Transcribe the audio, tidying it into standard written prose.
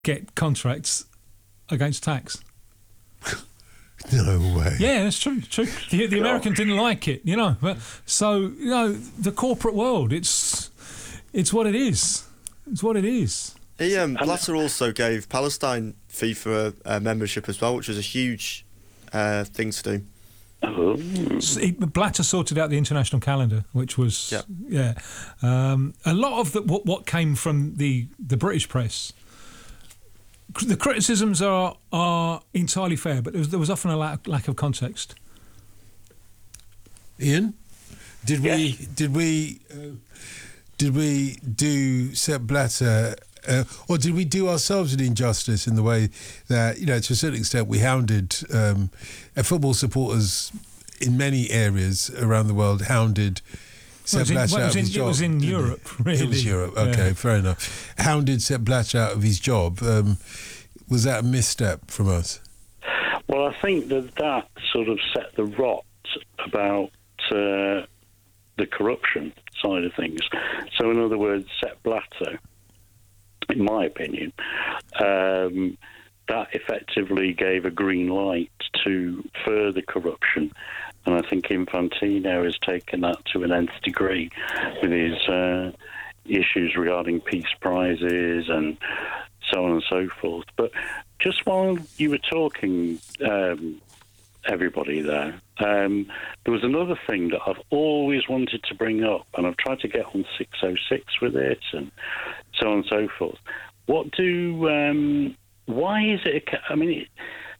get contracts against tax. No way. Yeah, that's true. The American didn't like it, But so the corporate world, it's what it is. It's what it is. Blatter also gave Palestine FIFA membership as well, which was a huge thing to do. Blatter sorted out the international calendar, which was a lot of what came from the British press. The criticisms are entirely fair, but there was often a lack of context. Ian, did we do Sepp Blatter, or did we do ourselves an injustice in the way that, to a certain extent, we hounded football supporters in many areas around the world hounded Sepp Blatter out of his job? It was in Europe, really. It was Europe, okay, fair enough. Hounded Sepp Blatter out of his job. Was that a misstep from us? Well, I think that sort of set the rot about the corruption side of things. So, in other words, Sepp Blatter, in my opinion, that effectively gave a green light to further corruption. And I think Infantino has taken that to an nth degree with his issues regarding peace prizes and so on and so forth. But just while you were talking, everybody there was another thing that I've always wanted to bring up, and I've tried to get on 606 with it and so on and so forth. Why is it...